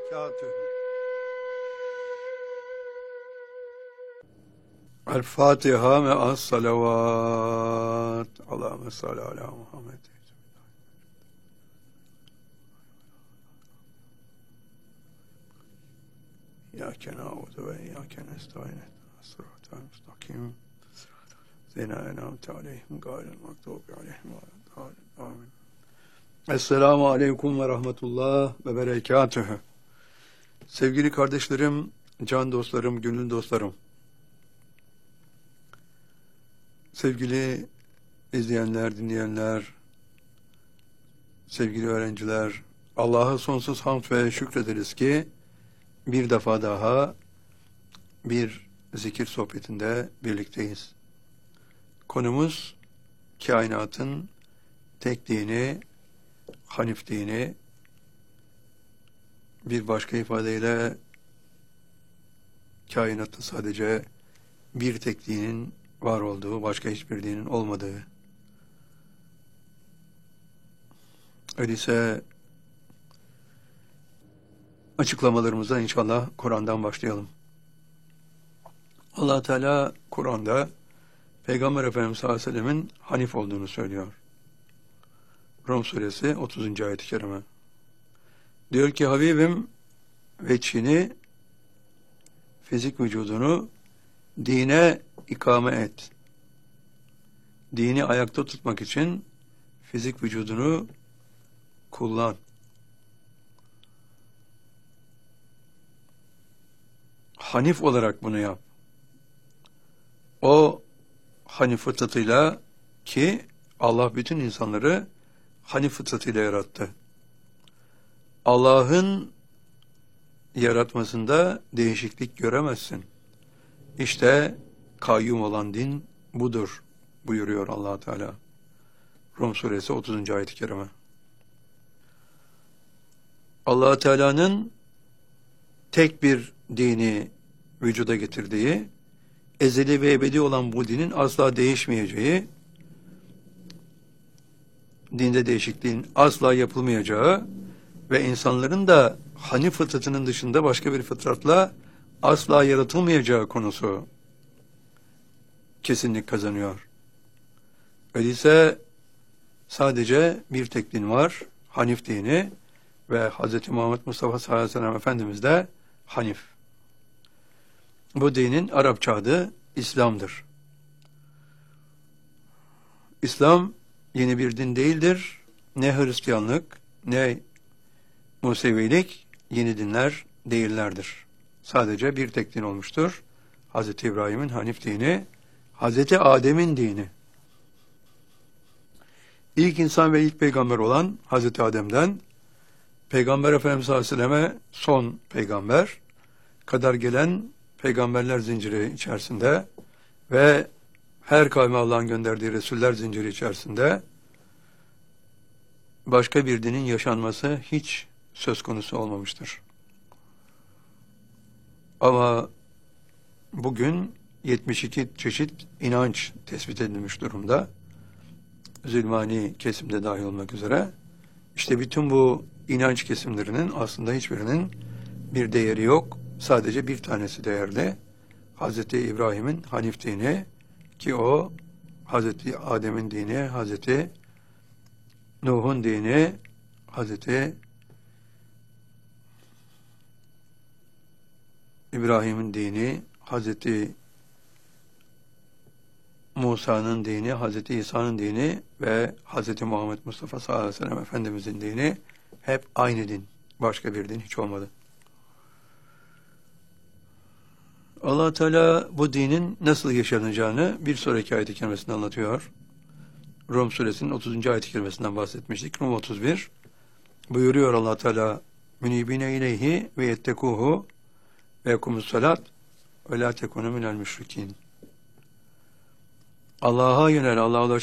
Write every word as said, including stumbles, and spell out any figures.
وبركاته. الفاتحة مع الصلوات. اللهم صل على محمد. إياك نعبد وإياك نستعين الصراط المستقيم الذين أنعمت عليهم غير المغضوب عليهم ولا الضالين آمين. Esselamu Aleyküm ve Rahmetullah ve Berekatühü. Sevgili kardeşlerim, can dostlarım, gönül dostlarım, sevgili izleyenler, dinleyenler, sevgili öğrenciler, Allah'a sonsuz hamd ve şükrederiz ki bir defa daha bir zikir sohbetinde birlikteyiz. Konumuz kainatın tek dini, Hanif dini, bir başka ifadeyle kainatta sadece bir tek dinin var olduğu, başka hiçbir dinin olmadığı. Öyleyse açıklamalarımıza inşallah Kur'an'dan başlayalım. Allah Teala Kur'an'da Peygamber Efendimiz sallallahu aleyhi ve sellemin Hanif olduğunu söylüyor. Rum suresi otuzuncu ayet-i kerime. Diyor ki Habibim veçhini, fizik vücudunu dine ikame et. Dini ayakta tutmak için fizik vücudunu kullan. Hanif olarak bunu yap. O Hanif fıtratıyla ki Allah bütün insanları Hanif fıtratıyla yarattı. Allah'ın yaratmasında değişiklik göremezsin. İşte kayyum olan din budur buyuruyor Allah Teala. Rum suresi otuzuncu ayet-i kerime. Allah Teala'nın tek bir dini vücuda getirdiği, ezeli ve ebedi olan bu dinin asla değişmeyeceği, dinde değişikliğin asla yapılmayacağı ve insanların da Hanif fıtratının dışında başka bir fıtratla asla yaratılmayacağı konusu kesinlik kazanıyor. Öyleyse sadece bir tek din var, Hanif dini ve Hz. Muhammed Mustafa sallallahu aleyhi ve sellem Efendimiz de Hanif. Bu dinin Arapça adı İslam'dır. İslam yeni bir din değildir. Ne Hristiyanlık, ne Musevilik yeni dinler değillerdir. Sadece bir tek din olmuştur. Hazreti İbrahim'in Hanif dini, Hazreti Adem'in dini. İlk insan ve ilk peygamber olan Hazreti Adem'den Peygamber Efendimiz sallallahu aleyhi ve selleme son peygamber kadar gelen peygamberler zinciri içerisinde ve her kavme Allah'ın gönderdiği Resuller zinciri içerisinde başka bir dinin yaşanması hiç söz konusu olmamıştır. Ama bugün yetmiş iki çeşit inanç tespit edilmiş durumda. Zülmani kesimde dahil olmak üzere. İşte bütün bu inanç kesimlerinin aslında hiçbirinin bir değeri yok. Sadece bir tanesi değerli. Hazreti İbrahim'in Hanif dini ki o Hazreti Adem'in dini, Hazreti Nuh'un dini, Hazreti İbrahim'in dini, Hazreti Musa'nın dini, Hazreti İsa'nın dini ve Hazreti Muhammed Mustafa sallallahu aleyhi ve sellem Efendimizin dini hep aynı din. Başka bir din hiç olmadı. Allah Teala bu dinin nasıl yaşanacağını bir sonraki ayet-i kerimesinde anlatıyor. Rum suresinin otuzuncu ayet-i kerimesinden bahsetmiştik. Rum otuz bir. Buyuruyor Allah Teala: "Münibine ileyhi ve yettekuhu ve yekumus salat ve la tekunu minel müşrikin." Allah'a yönel, Allah'a